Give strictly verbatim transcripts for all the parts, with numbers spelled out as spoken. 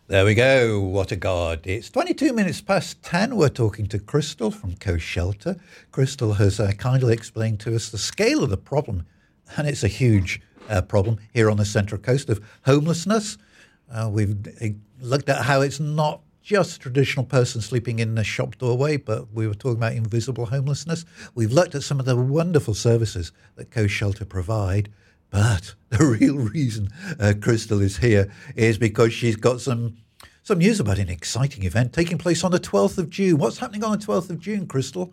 There we go. What a god. It's twenty-two minutes past ten. We're talking to Crystal from Co-Shelter. Crystal has uh, kindly explained to us the scale of the problem, and it's a huge uh, problem here on the Central Coast of homelessness. Uh, we've uh, looked at how it's not just a traditional person sleeping in a shop doorway, but we were talking about invisible homelessness. We've looked at some of the wonderful services that Co-Shelter provide. But the real reason uh, Crystal is here is because she's got some some news about an exciting event taking place on the twelfth of June. What's happening on the twelfth of June, Crystal?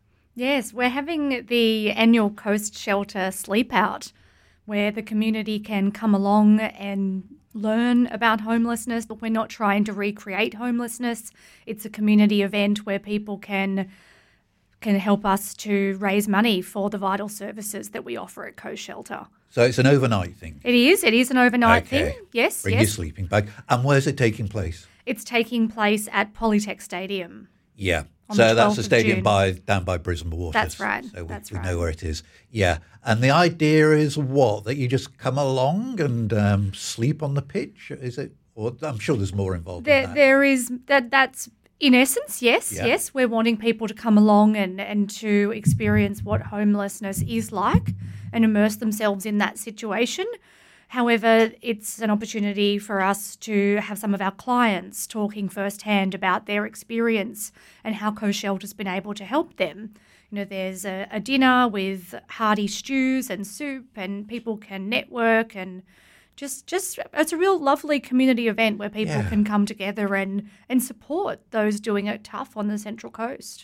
Yes, we're having the annual Coast Shelter Sleep Out, where the community can come along and learn about homelessness. But we're not trying to recreate homelessness. It's a community event where people can can help us to raise money for the vital services that we offer at Co-Shelter. So it's an overnight thing? It is. It is an overnight okay. thing. Yes, Bring yes. your sleeping bag. And where's it taking place? It's taking place at Polytech Stadium. Yeah. On So the that's the twelfth of stadium June. by down by Brisbane Waters. That's right. So we, That's we right. know where it is. Yeah. And the idea is what? That you just come along and um, sleep on the pitch? Is it? Or I'm sure there's more involved There, in that. there is that. That's in essence, yes, Yeah. yes. We're wanting people to come along and, and to experience what homelessness is like and immerse themselves in that situation. However, it's an opportunity for us to have some of our clients talking firsthand about their experience and how Co-Shelter's been able to help them. You know, there's a, a dinner with hearty stews and soup, and people can network and Just, just, it's a real lovely community event where people Yeah. can come together and, and support those doing it tough on the Central Coast.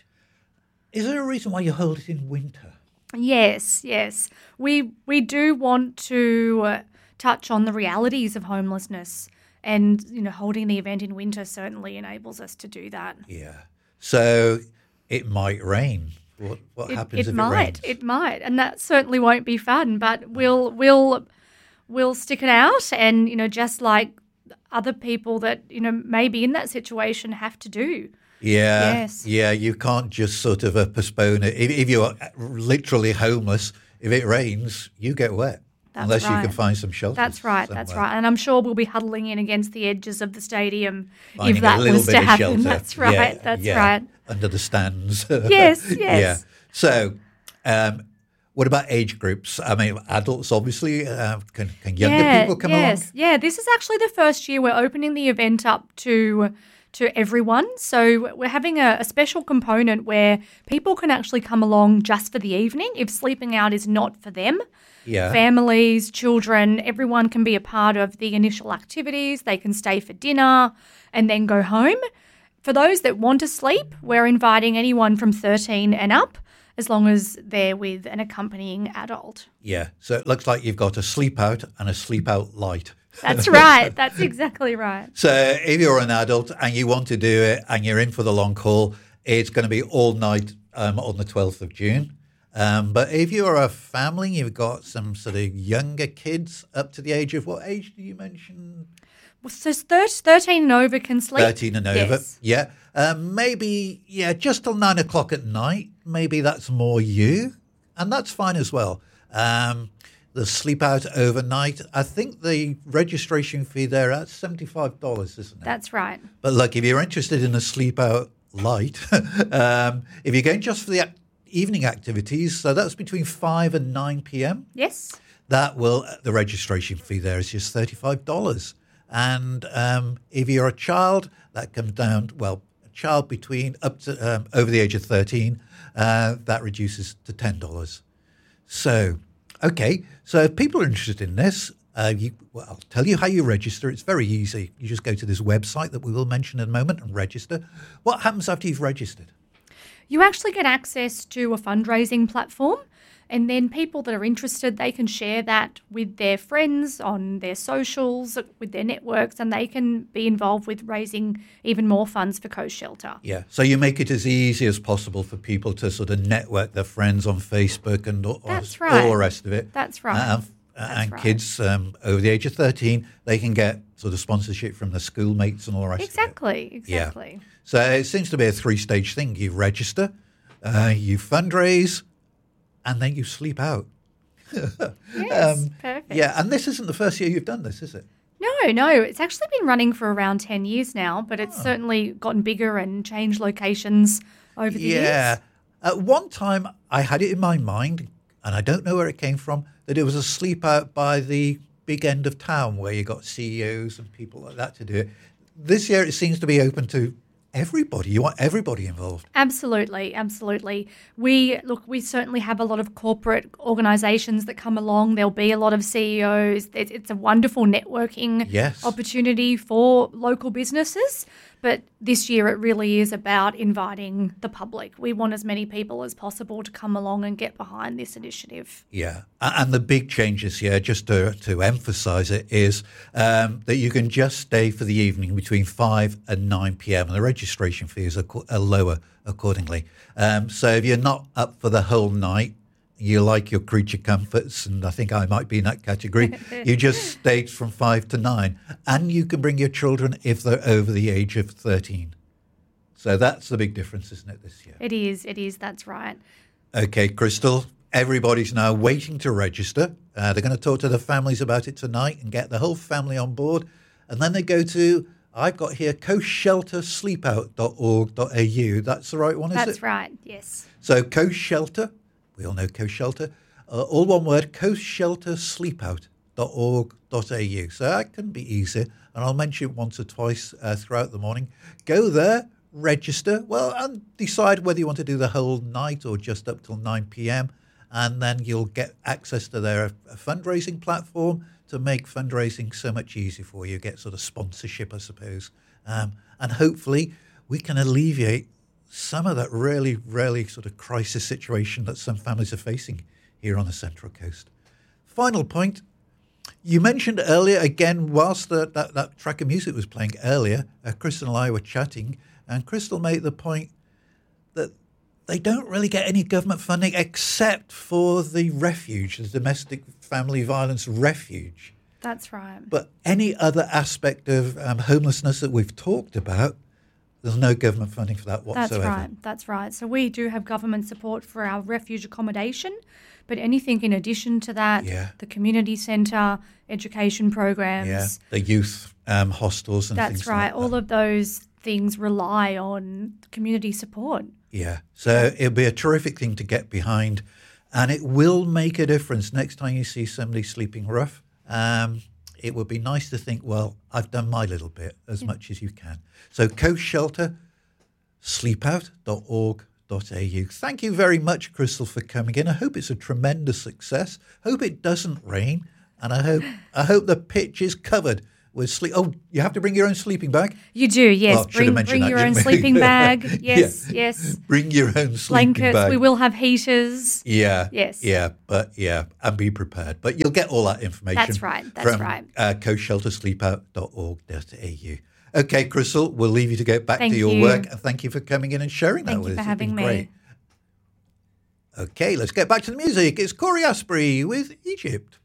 Is there a reason why you hold it in winter? Yes, yes. We we do want to uh, touch on the realities of homelessness, and you know, holding the event in winter certainly enables us to do that. Yeah. So it might rain. What what It, happens it if might, it rains? it might, and that certainly won't be fun. But we'll we'll we'll stick it out, and you know, just like other people that you know may be in that situation have to do. Yeah, Yes. yeah. You can't just sort of uh, postpone it. If, if you're literally homeless, if it rains, you get wet. That's unless you right. can find some shelter. That's right, that's right. And I'm sure we'll be huddling in against the edges of the stadium Finding if that a little was bit to of happen. shelter. That's right, Yeah, that's yeah. right. Under the stands. Yes, yes. Yeah. So, um, what about age groups? I mean, adults obviously. Uh, can, can younger yeah, people come yes. along? Yeah, this is actually the first year we're opening the event up to to everyone. So we're having a, a special component where people can actually come along just for the evening if sleeping out is not for them. Yeah. Families, children, everyone can be a part of the initial activities. They can stay for dinner and then go home. For those that want to sleep, we're inviting anyone from thirteen and up, as long as they're with an accompanying adult. Yeah. So it looks like you've got a sleep out and a sleep out light. That's right. That's exactly right. So if you're an adult and you want to do it and you're in for the long haul, it's going to be all night um, on the twelfth of June. Um, but if you're a family, you've got some sort of younger kids up to the age of, what age do you mention? Well, so thir- thirteen and over can sleep. thirteen and over. Yes. Yeah. Um, maybe, yeah, just till nine o'clock at night. Maybe that's more you. And that's fine as well. Um, the sleep out overnight. I think the registration fee there, that's seventy-five dollars, isn't it? That's right. But look, if you're interested in a sleep out light, um, if you're going just for the ac- evening activities, so that's between five and nine p.m., Yes. that will, the registration fee there is just thirty-five dollars. And um, if you're a child, that comes down, well, a child between up to um, over the age of thirteen, uh, that reduces to ten dollars. So, okay, so if people are interested in this, uh, you, well, I'll tell you how you register. It's very easy. You just go to this website that we will mention in a moment and register. What happens after you've registered? You actually get access to a fundraising platform, and then people that are interested, they can share that with their friends on their socials, with their networks, and they can be involved with raising even more funds for Co-Shelter. Yeah, so you make it as easy as possible for people to sort of network their friends on Facebook and all, That's all right. the rest of it. That's right. Uh, That's and right. kids um, over the age of thirteen, they can get sort of sponsorship from their schoolmates and all the rest Exactly, of it. exactly. Yeah. So it seems to be a three-stage thing. You register, uh, you fundraise, and then you sleep out. Yes, Um, perfect. Yeah, and this isn't the first year you've done this, is it? No, no. It's actually been running for around ten years now, but it's Oh. certainly gotten bigger and changed locations over the Yeah. years. At one time, I had it in my mind, and I don't know where it came from, that it was a sleep out by the big end of town where you got C E Os and people like that to do it. This year, it seems to be open to everybody. You want everybody involved. Absolutely, absolutely. We look. We certainly have a lot of corporate organisations that come along. There'll be a lot of C E Os. It's, it's a wonderful networking Yes. opportunity for local businesses. But this year, it really is about inviting the public. We want as many people as possible to come along and get behind this initiative. Yeah. A- And the big change this year, just to, to emphasise it, is um, that you can just stay for the evening between five and nine p.m. and the registration fees are, co- are lower accordingly. Um, so if you're not up for the whole night, you like your creature comforts, and I think I might be in that category, you just stay from five to nine. And you can bring your children if they're over the age of thirteen. So that's the big difference, isn't it, this year? It is, it is, that's right. Okay, Crystal, everybody's now waiting to register. Uh, they're going to talk to the families about it tonight and get the whole family on board. And then they go to, I've got here, coast shelter sleep out dot org dot a u. That's the right one, is it? That's right, yes. So Coast Shelter, we all know Coast Shelter, uh, all one word, coast shelter sleep out dot org dot a u. So that can be easy, and I'll mention it once or twice uh, throughout the morning. Go there, register, well, and decide whether you want to do the whole night or just up till nine p.m, and then you'll get access to their uh, fundraising platform to make fundraising so much easier for you, get sort of sponsorship, I suppose. Um, and hopefully we can alleviate some of that really, really sort of crisis situation that some families are facing here on the Central Coast. Final point, you mentioned earlier, again, whilst the, that, that track of music was playing earlier, uh, Crystal and I were chatting, and Crystal made the point that they don't really get any government funding except for the refuge, the domestic family violence refuge. That's right. But any other aspect of um, homelessness that we've talked about, there's no government funding for that whatsoever. That's right. That's right. So we do have government support for our refuge accommodation, but anything in addition to that, Yeah. the community centre, education programs. Yeah, the youth um, hostels and That's things right. like that. All of those things rely on community support. Yeah, so it'll be a terrific thing to get behind, and it will make a difference next time you see somebody sleeping rough. Um, it would be nice to think, well, I've done my little bit as Yeah. much as you can. So Coast Shelter, sleep out dot org dot a u. Thank you very much, Crystal, for coming in. I hope it's a tremendous success. Hope it doesn't rain, and I hope I hope the pitch is covered with sleep. Oh, you have to bring your own sleeping bag? You do, yes. Well, should have bring mentioned bring that, your own shouldn't we? sleeping bag. Yes, Yeah. yes. Bring your own sleeping Blankets. bag. We will have heaters. Yeah. Yes. Yeah, but yeah, and be prepared. But you'll get all that information. That's right, that's from, right. Uh, coast shelter sleep out dot org dot a u. Okay, Crystal, we'll leave you to get back Thank to your you. work, and thank you for coming in and sharing Thank that you with for us. It's having been me. great. Okay, let's get back to the music. It's Corey Asprey with Egypt.